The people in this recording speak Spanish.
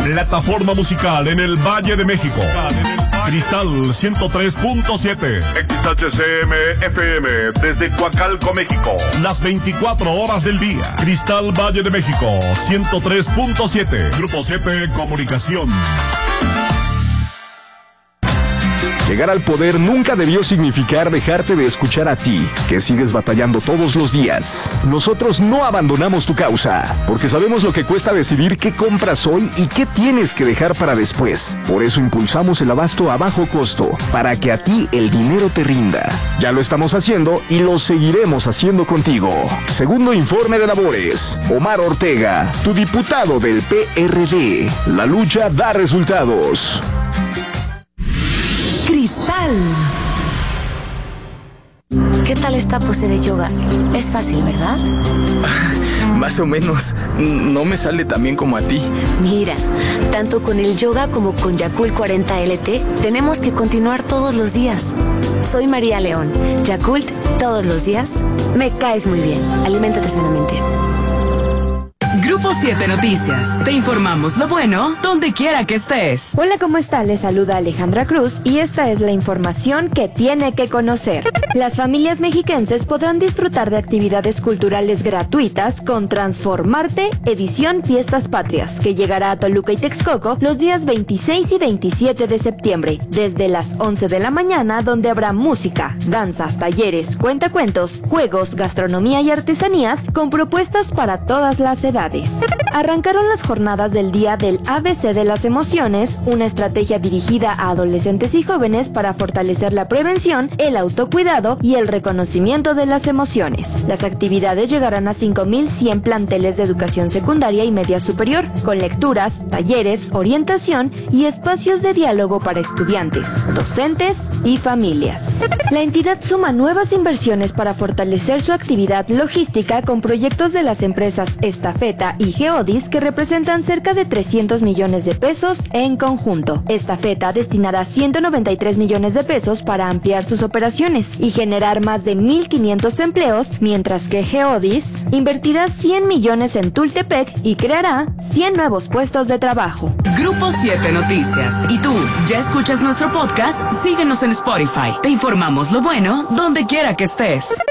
Plataforma musical en el Valle de México. Cristal 103.7. XHCM FM desde Coacalco, México. Las 24 horas del día. Cristal Valle de México 103.7. Grupo 7 Comunicación. Llegar al poder nunca debió significar dejarte de escuchar a ti, que sigues batallando todos los días. Nosotros no abandonamos tu causa, porque sabemos lo que cuesta decidir qué compras hoy y qué tienes que dejar para después. Por eso impulsamos el abasto a bajo costo, para que a ti el dinero te rinda. Ya lo estamos haciendo y lo seguiremos haciendo contigo. Segundo informe de labores. Omar Ortega, tu diputado del PRD. La lucha da resultados. Cristal. ¿Qué tal esta pose de yoga? Es fácil, ¿verdad? Más o menos. No me sale tan bien como a ti. Mira, tanto con el yoga como con Yakult 40 LT, tenemos que continuar todos los días. Soy María León. Yakult, todos los días. Me caes muy bien. Aliméntate sanamente. Grupo 7 Noticias. Te informamos lo bueno donde quiera que estés. Hola, ¿cómo está? Les saluda Alejandra Cruz y esta es la información que tiene que conocer. Las familias mexiquenses podrán disfrutar de actividades culturales gratuitas con Transformarte Edición Fiestas Patrias, que llegará a Toluca y Texcoco los días 26 y 27 de septiembre, desde las 11 de la mañana, donde habrá música, danza, talleres, cuentacuentos, juegos, gastronomía y artesanías con propuestas para todas las edades. Arrancaron las jornadas del Día del ABC de las Emociones, una estrategia dirigida a adolescentes y jóvenes para fortalecer la prevención, el autocuidado y el reconocimiento de las emociones. Las actividades llegarán a 5,100 planteles de educación secundaria y media superior, con lecturas, talleres, orientación y espacios de diálogo para estudiantes, docentes y familias. La entidad suma nuevas inversiones para fortalecer su actividad logística con proyectos de las empresas Estafeta y Geodis que representan cerca de 300 millones de pesos en conjunto. Estafeta destinará 193 millones de pesos para ampliar sus operaciones y generar más de 1,500 empleos, mientras que Geodis invertirá 100 millones en Tultepec y creará 100 nuevos puestos de trabajo. Grupo 7 Noticias. ¿Y tú, ya escuchas nuestro podcast? Síguenos en Spotify. Te informamos lo bueno donde quiera que estés.